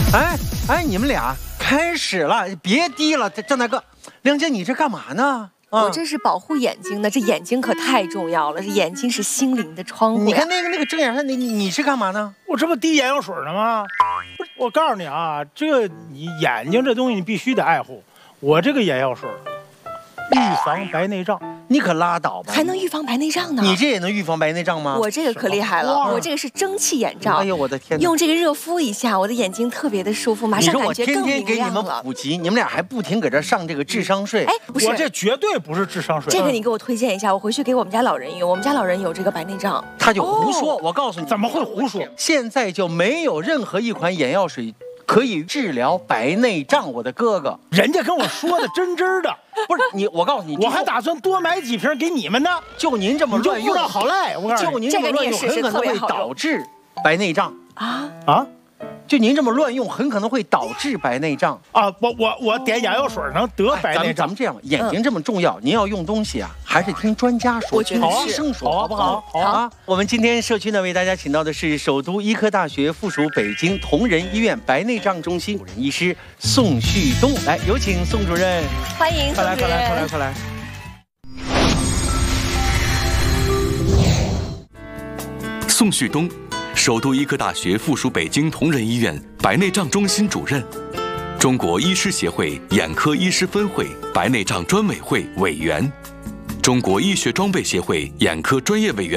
哎，你们俩开始了，别低了，张大哥，亮姐，你这干嘛呢？ 我这是保护眼睛的，这眼睛可太重要了，这眼睛是心灵的窗户。 你看那个睁眼山，你是干嘛呢？ 我这不滴眼药水呢吗？我告诉你啊，你眼睛这东西你必须得爱护。我这个眼药水，预防白内障。 你可拉倒吧！ 还能预防白内障呢？ 你这也能预防白内障吗？ 我这个可厉害了，我这个是蒸汽眼罩。 哎呦我的天！ 用这个热敷一下，我的眼睛特别的舒服，马上感觉更明亮了。 你说我天天给你们普及，你们俩还不停搁这上这个智商税。 哎，不是， 我这绝对不是智商税。 这个你给我推荐一下，我回去给我们家老人用。我们家老人有这个白内障。 他就胡说，我告诉你， 怎么会胡说？ 现在就没有任何一款眼药水可以治疗白内障，我的哥哥， 人家跟我说的真的。 不是你，我告诉你， 我还打算多买几瓶给你们呢。 就您这么乱用， 不知道好赖，我告诉你， 就您这么乱用，很可能会导致白内障啊！ 就您这么乱用，很可能会导致白内障啊！我点眼药水能得白内障。 咱们这样，眼睛这么重要，您要用东西啊，还是听专家说，听医生说，好不好？好啊！我们今天社区呢，为大家请到的是首都医科大学附属北京同仁医院白内障中心主任医师宋旭东，来，有请宋主任。 欢迎， 快来！ 宋旭东，首都医科大学附属北京同仁医院白内障中心主任，中国医师协会眼科医师分会白内障专委会委员，中国医学装备协会眼科专业委员